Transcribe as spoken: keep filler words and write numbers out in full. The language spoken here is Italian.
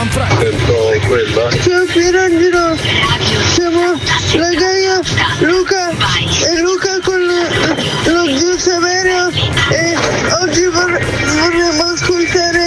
Sento quella. Ciao Pierangelo, siamo la Gaia, Luca e Luca con lo, lo zio Saverio e oggi vor- vorremmo ascoltare